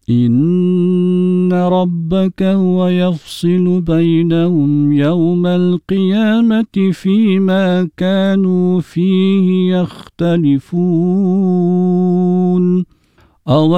إن ربك هو يفصل بينهم يوم القيامة فيما كانوا فيه يختلفون